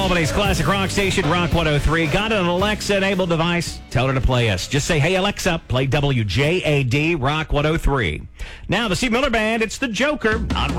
Albany's classic rock station, Rock 103. Got an Alexa-enabled device? Tell her to play us. Just say, hey, Alexa, play WJAD Rock 103. Now, the Steve Miller Band, it's the Joker on